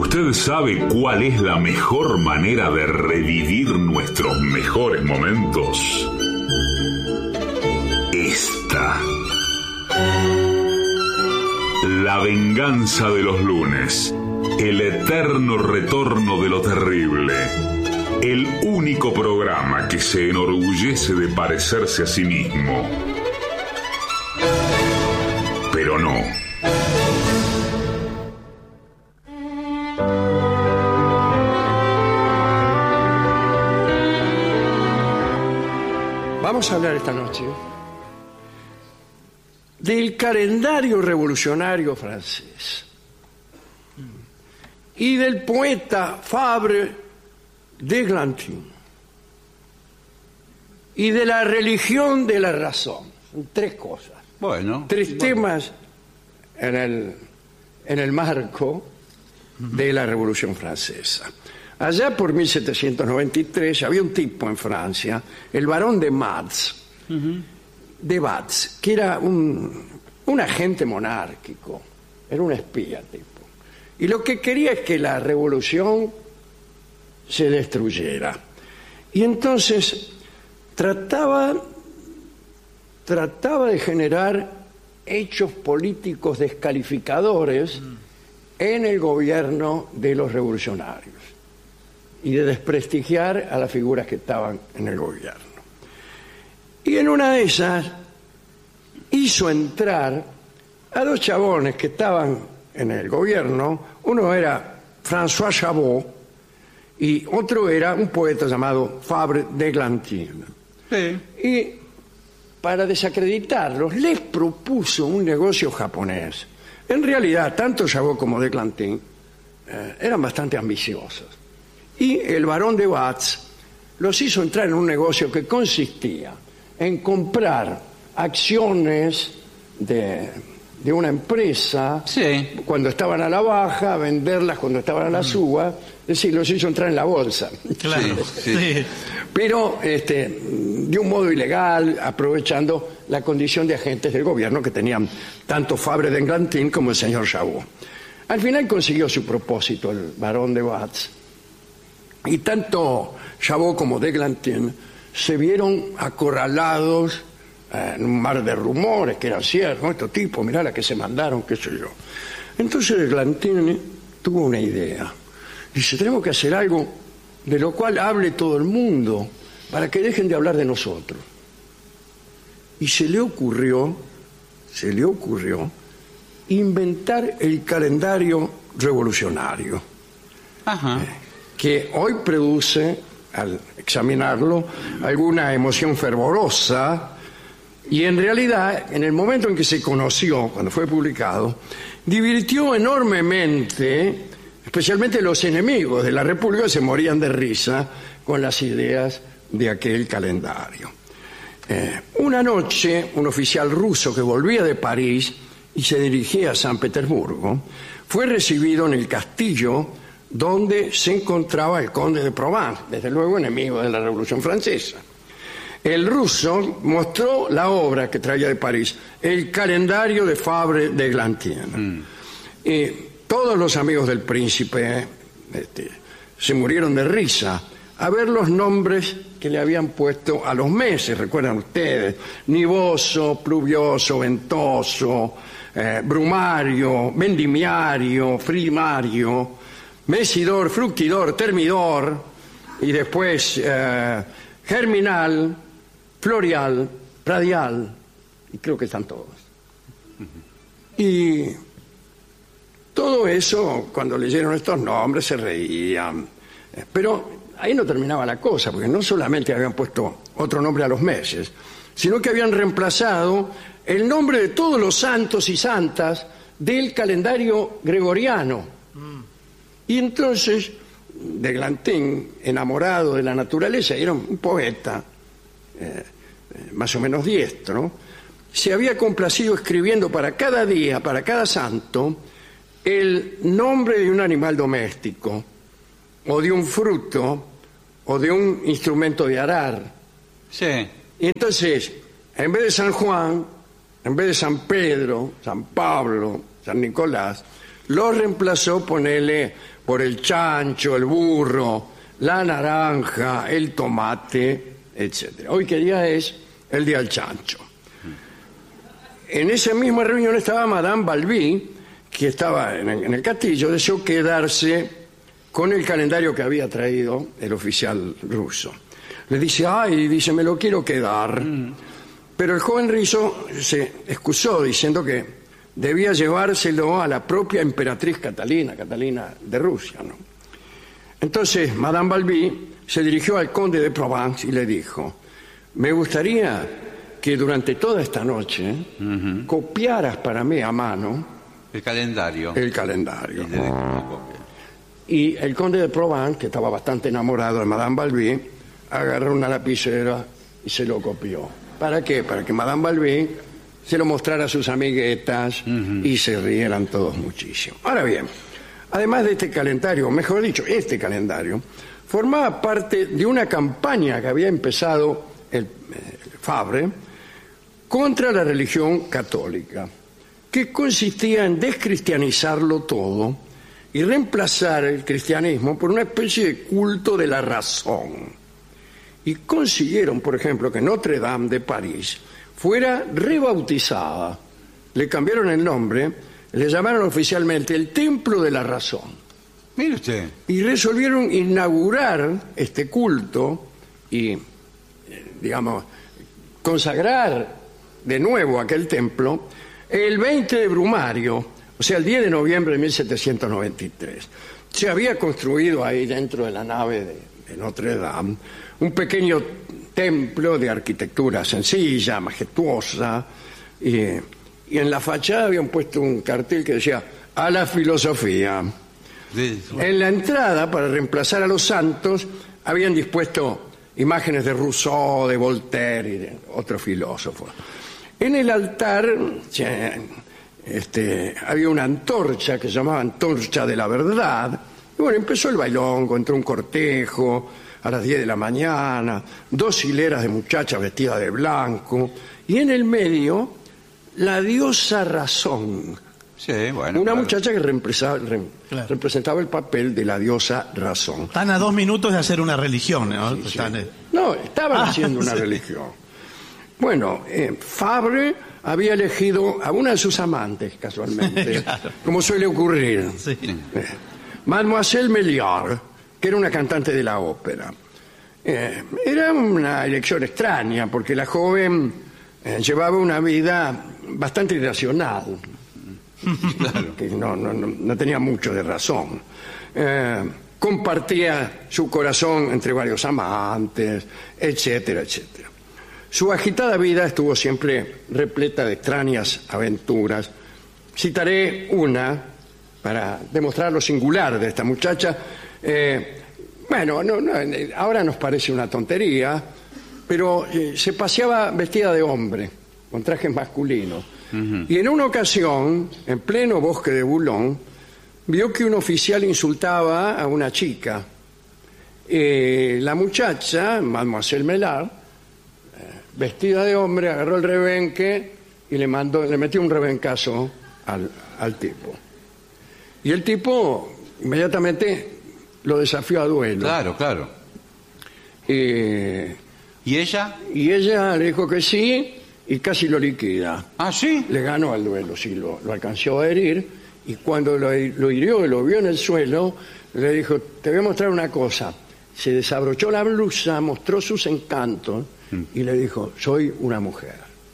¿Usted sabe cuál es la mejor manera de revivir nuestros mejores momentos? Esta. La venganza de los lunes. El eterno retorno de lo terrible. El único programa que se enorgullece de parecerse a sí mismo. Pero no. Vamos a hablar esta noche del calendario revolucionario francés y del poeta Fabre d'Églantine y de la religión de la razón. Tres cosas. Bueno. Tres temas en el marco de la Revolución Francesa. Allá por 1793 había un tipo en Francia, el barón de Batz, que era un agente monárquico, era un espía tipo. Y lo que quería es que la revolución se destruyera. Y entonces trataba de generar hechos políticos descalificadores en el gobierno de los revolucionarios y de desprestigiar a las figuras que estaban en el gobierno. Y en una de esas hizo entrar a dos chabones que estaban en el gobierno. Uno era François Chabot y otro era un poeta llamado Fabre d'Églantine. Sí. Y para desacreditarlos les propuso un negocio japonés. En realidad, tanto Chabot como d'Églantine eran bastante ambiciosos. Y el barón de Batz los hizo entrar en un negocio que consistía en comprar acciones de una empresa cuando estaban a la baja, venderlas cuando estaban a la suba, es decir, los hizo entrar en la bolsa. Claro, sí. Pero de un modo ilegal, aprovechando la condición de agentes del gobierno que tenían tanto Fabre d'Églantine como el señor Chabot. Al final consiguió su propósito el barón de Batz. Y tanto Chabot como d'Églantine se vieron acorralados en un mar de rumores que eran ciertos. Estos tipos, mirá la que se mandaron, qué sé yo. Entonces d'Églantine tuvo una idea. Dice, tenemos que hacer algo de lo cual hable todo el mundo para que dejen de hablar de nosotros. Y se le ocurrió inventar el calendario revolucionario. Ajá. Que hoy produce, al examinarlo, alguna emoción fervorosa, y en realidad, en el momento en que se conoció, cuando fue publicado, divirtió enormemente, especialmente los enemigos de la República se morían de risa con las ideas de aquel calendario. Una noche, un oficial ruso que volvía de París y se dirigía a San Petersburgo, fue recibido en el castillo donde se encontraba el conde de Provence, desde luego enemigo de la Revolución Francesa. El ruso mostró la obra que traía de París, el calendario de Fabre d'Églantine. Y todos los amigos del príncipe se murieron de risa a ver los nombres que le habían puesto a los meses, recuerdan ustedes, nivoso, pluvioso, ventoso, brumario, vendimiario, frimario, mesidor, fructidor, termidor, y después germinal, florial, radial, y creo que están todos. Y todo eso, cuando leyeron estos nombres, se reían. Pero ahí no terminaba la cosa, porque no solamente habían puesto otro nombre a los meses, sino que habían reemplazado el nombre de todos los santos y santas del calendario gregoriano. Y entonces, d'Églantine, enamorado de la naturaleza, era un poeta, más o menos diestro, se había complacido escribiendo para cada día, para cada santo, el nombre de un animal doméstico, o de un fruto, o de un instrumento de arar. Sí. Y entonces, en vez de San Juan, en vez de San Pedro, San Pablo, San Nicolás, lo reemplazó, ponele, por el chancho, el burro, la naranja, el tomate, etc. Hoy, ¿qué día es? El día del chancho. En esa misma reunión estaba Madame Balbi, que estaba en el castillo, deseó quedarse con el calendario que había traído el oficial ruso. Le dice, dice, me lo quiero quedar. Pero el joven rizo se excusó diciendo que debía llevárselo a la propia emperatriz Catalina de Rusia, ¿no? Entonces, Madame Balbi se dirigió al conde de Provence y le dijo, me gustaría que durante toda esta noche copiaras para mí a mano el calendario. Y el conde de Provence, que estaba bastante enamorado de Madame Balbi, agarró una lapicera y se lo copió. ¿Para qué? Para que Madame Balbi se lo mostrara a sus amiguetas y se rieran todos muchísimo. Ahora bien, además de este calendario, mejor dicho, este calendario, formaba parte de una campaña que había empezado el Fabre contra la religión católica, que consistía en descristianizarlo todo y reemplazar el cristianismo por una especie de culto de la razón. Y consiguieron, por ejemplo, que Notre Dame de París fuera rebautizada. Le cambiaron el nombre, le llamaron oficialmente el Templo de la Razón. Mire usted. Y resolvieron inaugurar este culto y, digamos, consagrar de nuevo aquel templo el 20 de Brumario, o sea, el 10 de noviembre de 1793. Se había construido ahí dentro de la nave de Notre Dame un pequeño templo de arquitectura sencilla, majestuosa, y en la fachada habían puesto un cartel que decía a la filosofía. En la entrada, para reemplazar a los santos, habían dispuesto imágenes de Rousseau, de Voltaire y de otros filósofos. En el altar había una antorcha que se llamaba Antorcha de la Verdad. Y bueno, empezó el bailongo, entró un cortejo a las 10 de la mañana, 2 hileras de muchachas vestidas de blanco, y en el medio la diosa Razón. Sí, bueno. Una muchacha que representaba el papel de la diosa Razón. Están a 2 minutos de hacer una religión, ¿no? Sí. No, estaban haciendo una religión. Bueno, Fabre había elegido a una de sus amantes, casualmente, claro, como suele ocurrir. Sí. Mademoiselle Méliard, que era una cantante de la ópera. Era una elección extraña, porque la joven llevaba una vida bastante irracional, claro, que no tenía mucho de razón. Compartía su corazón entre varios amantes, etcétera, etcétera. Su agitada vida estuvo siempre repleta de extrañas aventuras. Citaré una para demostrar lo singular de esta muchacha. Ahora nos parece una tontería, pero se paseaba vestida de hombre, con trajes masculinos. Y en una ocasión, en pleno bosque de Boulogne, vio que un oficial insultaba a una chica. La muchacha, Mademoiselle Méliard, vestida de hombre, agarró el rebenque y le metió un rebencazo al tipo. Y el tipo inmediatamente lo desafió a duelo. Claro. ¿Y ella? Y ella le dijo que sí y casi lo liquida. ¿Ah, sí? Le ganó al duelo, sí, lo alcanzó a herir, y cuando lo hirió y lo vio en el suelo, le dijo, te voy a mostrar una cosa. Se desabrochó la blusa, mostró sus encantos y le dijo, soy una mujer.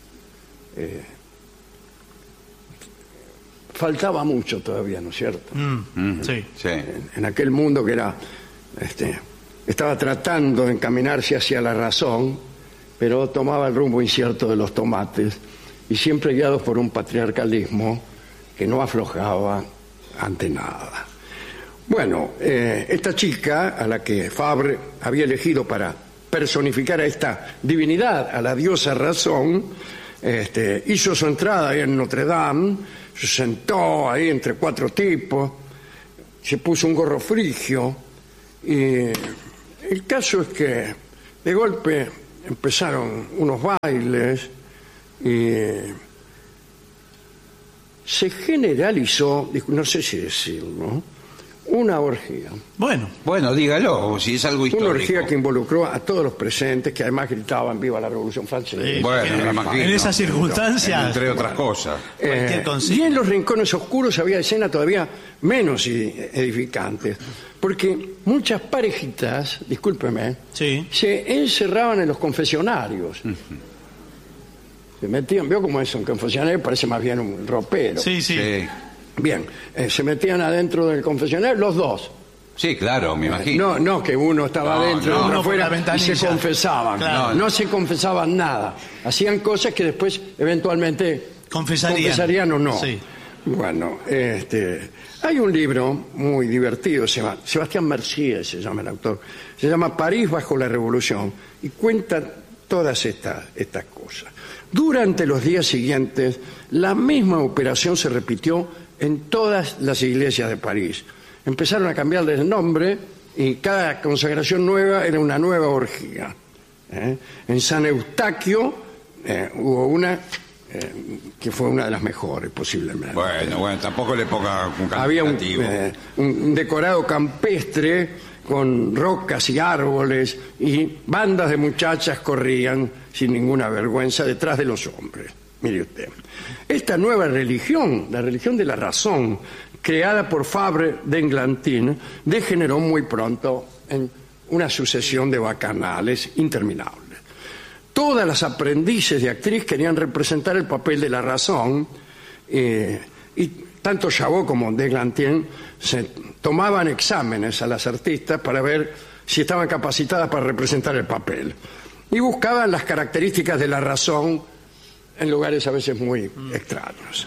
Faltaba mucho todavía, ¿no es cierto? Sí. En aquel mundo que era estaba tratando de encaminarse hacia la razón, pero tomaba el rumbo incierto de los tomates, y siempre guiados por un patriarcalismo que no aflojaba ante nada. Bueno, esta chica, a la que Fabre había elegido para personificar a esta divinidad, a la diosa Razón, hizo su entrada ahí en Notre Dame, se sentó ahí entre 4 tipos, se puso un gorro frigio, y el caso es que de golpe empezaron unos bailes y se generalizó, no sé si decirlo, una orgía. Bueno, dígalo, si es algo histórico. Una orgía que involucró a todos los presentes, que además gritaban viva la Revolución Francesa. Bueno, me imagino. En esas circunstancias, Entre otras cosas. cualquier Y consigna. en los rincones oscuros había escenas todavía menos edificantes, porque muchas parejitas, discúlpeme, Sí. se encerraban en los confesionarios. Se metían, veo cómo es un confesionario, parece más bien un ropero. Sí, sí. Sí. Bien, se metían adentro del confesionario los dos. Sí, claro, me imagino. No que uno estaba No, adentro y no, otro uno por la afuera y se ventanilla. confesaban. Claro. No se confesaban nada. Hacían cosas que después eventualmente confesarían o no. Sí. Bueno, hay un libro muy divertido, Sebastián Mercier se llama el autor, se llama París bajo la Revolución y cuenta todas estas cosas. Durante los días siguientes, la misma operación se repitió en todas las iglesias de París. Empezaron a cambiarle el nombre y cada consagración nueva era una nueva orgía. En San Eustaquio hubo una que fue una de las mejores posiblemente. Bueno, tampoco le ponga un Había calificativo. un decorado campestre con rocas y árboles y bandas de muchachas corrían sin ninguna vergüenza detrás de los hombres. Mire usted. Esta nueva religión, la religión de la razón, creada por Fabre d'Englantin, degeneró muy pronto en una sucesión de bacanales interminables. Todas las aprendices de actriz querían representar el papel de la razón y tanto Chabot como d'Englantin se tomaban exámenes a las artistas para ver si estaban capacitadas para representar el papel. Y buscaban las características de la razón en lugares a veces muy extraños.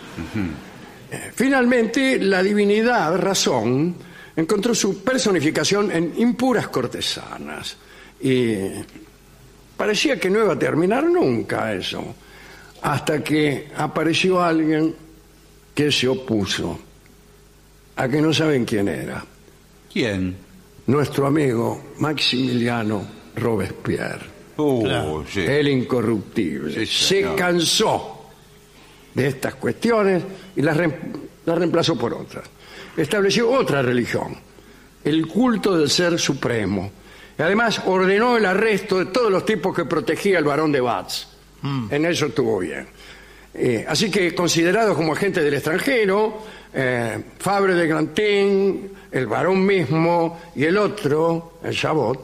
Finalmente, la divinidad razón encontró su personificación en impuras cortesanas y parecía que no iba a terminar nunca eso, hasta que apareció alguien que se opuso, a que no saben quién era. ¿Quién? Nuestro amigo Maximiliano Robespierre, Claro. Sí. el incorruptible. Sí, Se señor. cansó de estas cuestiones y las reemplazó por otras. Estableció otra religión, el culto del Ser Supremo. Y además ordenó el arresto de todos los tipos que protegía el barón de Batz. En eso estuvo bien. Así que considerados como agentes del extranjero, Fabre d'Englantin, el barón mismo y el otro, el Chabot,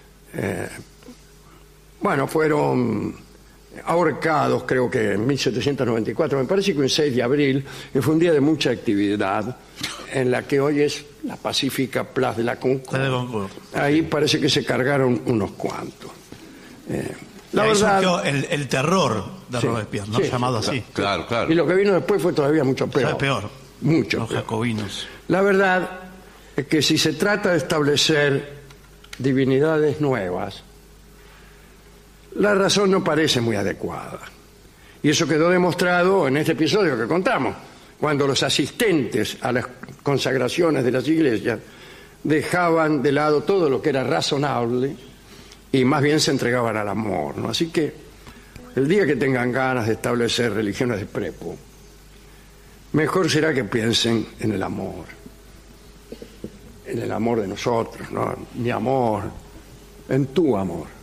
fueron ahorcados, creo que en 1794, me parece que un 6 de abril, que fue un día de mucha actividad, en la que hoy es la pacífica Place de la Concorde. Ahí parece que se cargaron unos cuantos. La Ahí verdad, surgió el terror de Sí, Robespierre, ¿no? sí, Llamado sí, así. Claro, claro. y lo que vino después fue todavía mucho O sea, peor. peor. Mucho Los peor. jacobinos. La verdad es que si se trata de establecer divinidades nuevas, la razón no parece muy adecuada. Y eso quedó demostrado en este episodio que contamos, cuando los asistentes a las consagraciones de las iglesias dejaban de lado todo lo que era razonable y más bien se entregaban al amor, ¿no? Así que el día que tengan ganas de establecer religiones de prepo, mejor será que piensen en el amor de nosotros, ¿no? Mi amor, en tu amor.